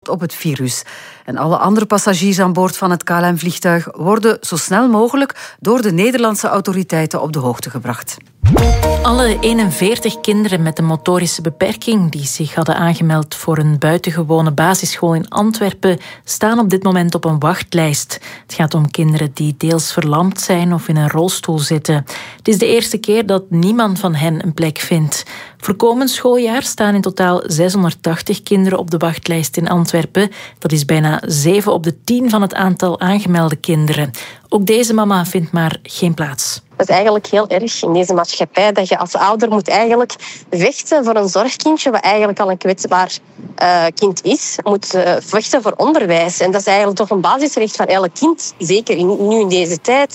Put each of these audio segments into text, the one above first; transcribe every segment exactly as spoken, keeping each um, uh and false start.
op het virus. En alle andere passagiers aan boord van het K L M-vliegtuig worden zo snel mogelijk door de Nederlandse autoriteiten op de hoogte gebracht. Alle eenenveertig kinderen met een motorische beperking die zich hadden aangemeld voor een buitengewone basisschool in Antwerpen staan op dit moment op een wachtlijst. Het gaat om kinderen die deels verlamd zijn of in een rolstoel zitten. Het is de eerste keer dat niemand van hen een plek vindt. Voor komend schooljaar staan in totaal zeshonderdtachtig kinderen op de wachtlijst in Antwerpen. Dat is bijna zeven op de tien van het aantal aangemelde kinderen. Ook deze mama vindt maar geen plaats. Dat is eigenlijk heel erg in deze maatschappij dat je als ouder moet eigenlijk vechten voor een zorgkindje wat eigenlijk al een kwetsbaar uh, kind is. Moet uh, vechten voor onderwijs. En dat is eigenlijk toch een basisrecht van elk kind, zeker in, nu in deze tijd.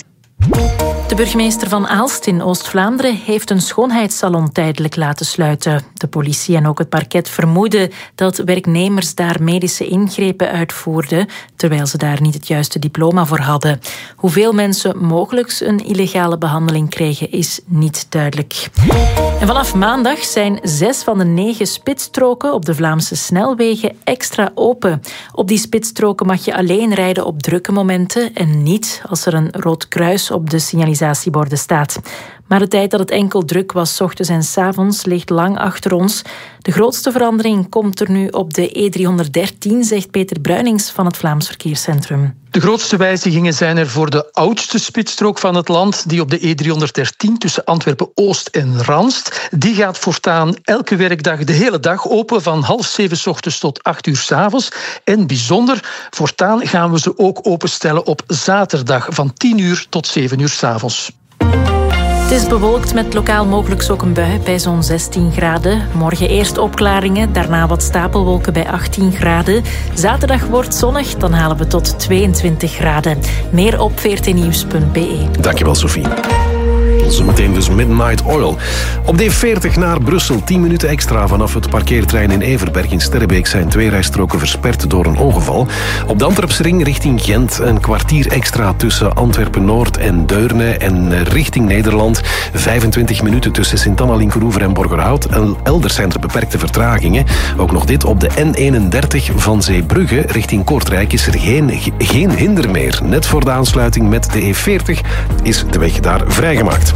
De burgemeester van Aalst in Oost-Vlaanderen heeft een schoonheidssalon tijdelijk laten sluiten. De politie en ook het parket vermoeden dat werknemers daar medische ingrepen uitvoerden, terwijl ze daar niet het juiste diploma voor hadden. Hoeveel mensen mogelijk een illegale behandeling kregen, is niet duidelijk. En vanaf maandag zijn zes van de negen spitsstroken op de Vlaamse snelwegen extra open. Op die spitsstroken mag je alleen rijden op drukke momenten en niet als er een rood kruis op de signalisatieborden staat. Maar de tijd dat het enkel druk was 's ochtends en 's avonds ligt lang achter ons. De grootste verandering komt er nu op de E driehonderddertien, zegt Peter Bruinings van het Vlaams Verkeerscentrum. De grootste wijzigingen zijn er voor de oudste spitsstrook van het land, die op de E driehonderddertien tussen Antwerpen-Oost en Ranst. Die gaat voortaan elke werkdag de hele dag open, van half zeven 's ochtends tot acht uur 's avonds. En bijzonder, voortaan gaan we ze ook openstellen op zaterdag van tien uur tot zeven uur 's avonds. Het is bewolkt met lokaal mogelijk ook een bui bij zo'n zestien graden. Morgen eerst opklaringen, daarna wat stapelwolken bij achttien graden. Zaterdag wordt zonnig, dan halen we tot tweeëntwintig graden. Meer op v r t nieuws punt b e. Dankjewel, Sophie. Zometeen dus Midnight Oil. Op D veertig naar Brussel, tien minuten extra vanaf het parkeertrein in Everberg in Sterrebeek zijn twee rijstroken versperd door een ongeval. Op de Antwerpsring richting Gent een kwartier extra tussen Antwerpen-Noord en Deurne en richting Nederland. vijfentwintig minuten tussen Sint-Anna-Linkeroever en Borgerhout. En elders zijn er beperkte vertragingen. Ook nog dit, op de N eenendertig van Zeebrugge richting Kortrijk is er geen, geen hinder meer. Net voor de aansluiting met de E veertig is de weg daar vrijgemaakt.